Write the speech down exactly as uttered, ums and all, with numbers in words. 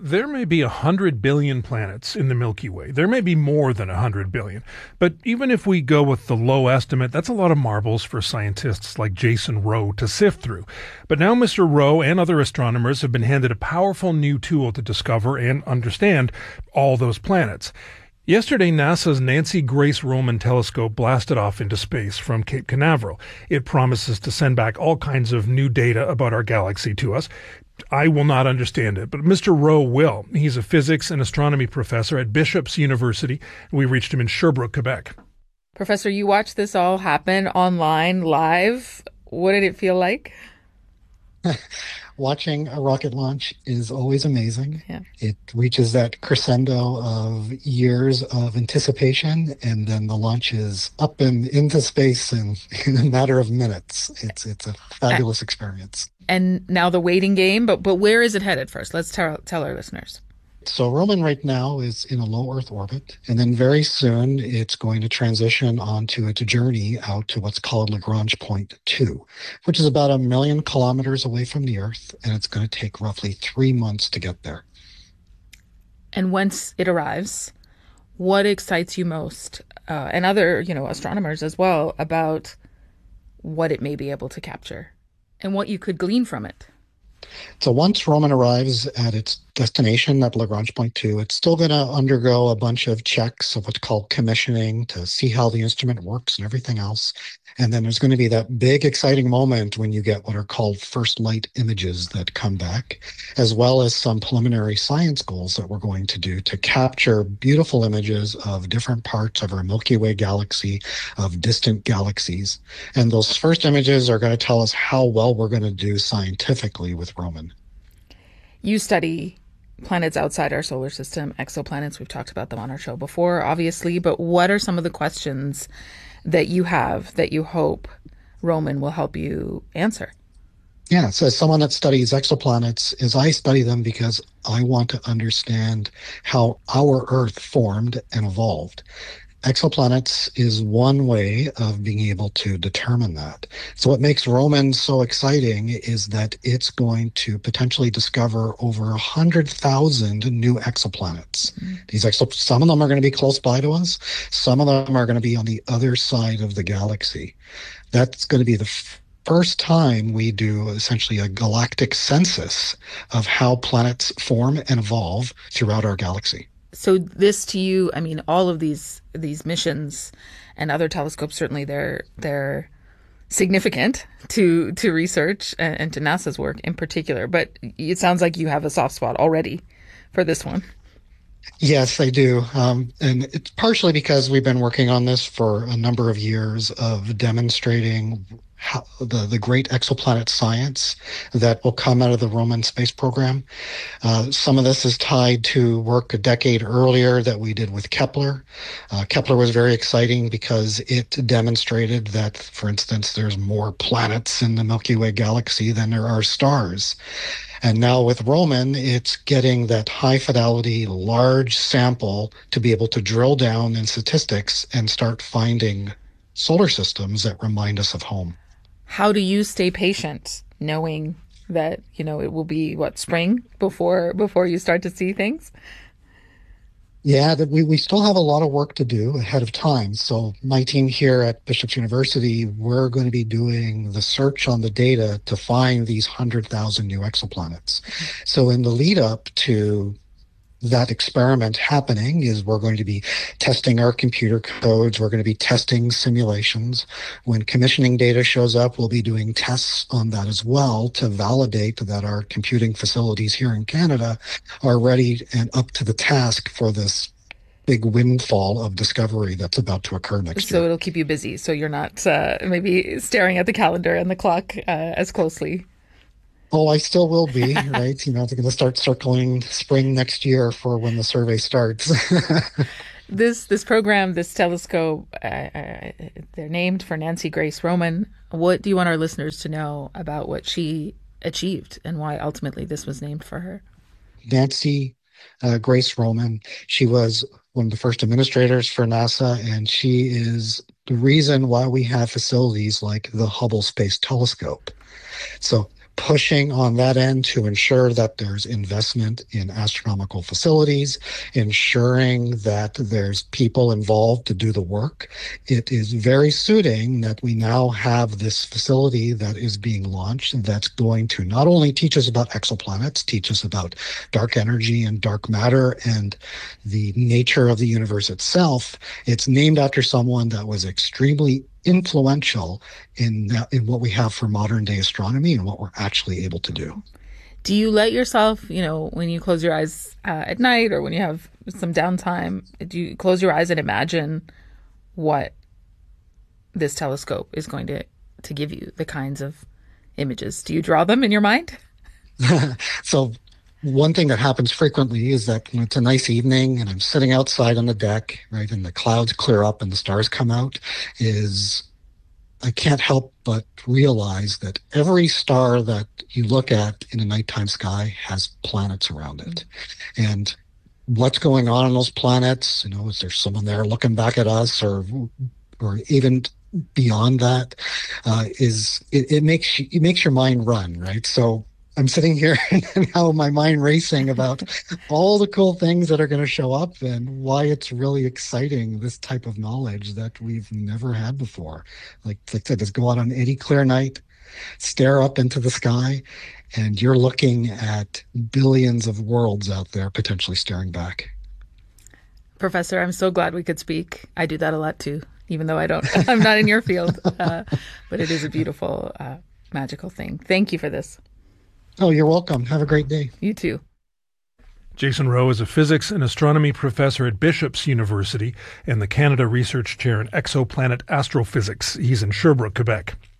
There may be a hundred billion planets in the Milky Way. There may be more than a hundred billion. But even if we go with the low estimate, that's a lot of marbles for scientists like Jason Rowe to sift through. But now Mister Rowe and other astronomers have been handed a powerful new tool to discover and understand all those planets. Yesterday, NASA's Nancy Grace Roman telescope blasted off into space from Cape Canaveral. It promises to send back all kinds of new data about our galaxy to us. I will not understand it, but Mister Rowe will. He's a physics and astronomy professor at Bishop's University. We reached him in Sherbrooke, Quebec. Professor, you watched this all happen online, live. What did it feel like? Watching a rocket launch is always amazing. Yeah. It reaches that crescendo of years of anticipation, and then the launch is up and into space in, in a matter of minutes. It's it's a fabulous experience. And now the waiting game, but but where is it headed first? Let's tell tell our listeners. So Roman right now is in a low Earth orbit, and then very soon it's going to transition onto its journey out to what's called Lagrange point two, which is about a million kilometers away from the Earth, and it's going to take roughly three months to get there. And once it arrives, what excites you most, uh, and other, you know, astronomers as well, about what it may be able to capture and what you could glean from it? So once Roman arrives at its destination at Lagrange point two, it's still going to undergo a bunch of checks of what's called commissioning to see how the instrument works and everything else. And then there's going to be that big exciting moment when you get what are called first light images that come back, as well as some preliminary science goals that we're going to do to capture beautiful images of different parts of our Milky Way galaxy, of distant galaxies. And those first images are going to tell us how well we're going to do scientifically with Roman. You study planets outside our solar system, exoplanets. We've talked about them on our show before, obviously. But what are some of the questions that you have that you hope Roman will help you answer? Yeah, so as someone that studies exoplanets, is I study them because I want to understand how our Earth formed and evolved. Exoplanets is one way of being able to determine that. So what makes Roman so exciting is that it's going to potentially discover over one hundred thousand new exoplanets. Mm-hmm. These exo- Some of them are going to be close by to us. Some of them are going to be on the other side of the galaxy. That's going to be the f- first time we do essentially a galactic census of how planets form and evolve throughout our galaxy. So this to you, I mean, all of these these missions and other telescopes, certainly they're they're significant to to research and, and to NASA's work in particular. But it sounds like you have a soft spot already for this one. Yes, I do. Um, and it's partially because we've been working on this for a number of years of demonstrating how the, the great exoplanet science that will come out of the Roman space program. Uh, some of this is tied to work a decade earlier that we did with Kepler. Uh, Kepler was very exciting because it demonstrated that, for instance, there's more planets in the Milky Way galaxy than there are stars. And now with Roman, it's getting that high fidelity, large sample to be able to drill down in statistics and start finding solar systems that remind us of home. How do you stay patient knowing that, you know, it will be, what, spring before before you start to see things? Yeah, that we, we still have a lot of work to do ahead of time. So my team here at Bishop's University, we're going to be doing the search on the data to find these one hundred thousand new exoplanets. So in the lead up to that experiment happening is we're going to be testing our computer codes. We're going to be testing simulations. When commissioning data shows up, we'll be doing tests on that as well to validate that our computing facilities here in Canada are ready and up to the task for this big windfall of discovery that's about to occur next so year. So it'll keep you busy. So you're not uh, maybe staring at the calendar and the clock uh, as closely. Oh, I still will be, right? You know, they're going to start circling spring next year for when the survey starts. this this program, this telescope, uh, uh, they're named for Nancy Grace Roman. What do you want our listeners to know about what she achieved and why ultimately this was named for her? Nancy uh, Grace Roman, she was one of the first administrators for NASA, and she is the reason why we have facilities like the Hubble Space Telescope. So pushing on that end to ensure that there's investment in astronomical facilities, ensuring that there's people involved to do the work. It is very suiting that we now have this facility that is being launched that's going to not only teach us about exoplanets, teach us about dark energy and dark matter and the nature of the universe itself. It's named after someone that was extremely influential in that, in what we have for modern day astronomy and what we're actually able to do. Do you let yourself, you know, when you close your eyes uh, at night or when you have some downtime, do you close your eyes and imagine what this telescope is going to, to give you, the kinds of images? Do you draw them in your mind? So one thing that happens frequently is that when it's a nice evening and I'm sitting outside on the deck, right, and the clouds clear up and the stars come out, is I can't help but realize that every star that you look at in a nighttime sky has planets around it. And what's going on on those planets, you know, is there someone there looking back at us, or or even beyond that, uh, is it, it makes you, it makes your mind run, right? So I'm sitting here and now my mind racing about all the cool things that are going to show up and why it's really exciting, this type of knowledge that we've never had before. Like, like I said, just go out on any clear night, stare up into the sky, and you're looking at billions of worlds out there potentially staring back. Professor, I'm so glad we could speak. I do that a lot too, even though I don't, I'm not in your field, uh, but it is a beautiful, uh, magical thing. Thank you for this. Oh, you're welcome. Have a great day. You too. Jason Rowe is a physics and astronomy professor at Bishop's University and the Canada Research Chair in Exoplanet Astrophysics. He's in Sherbrooke, Quebec.